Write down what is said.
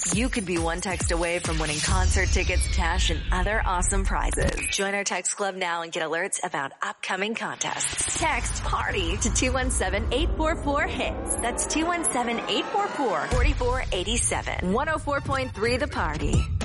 You could be one text away from winning concert tickets, cash, and other awesome prizes. Join our text club now and get alerts about upcoming contests. Text PARTY to 217-844-HITS. That's 217-844-4487. 104.3 The Party.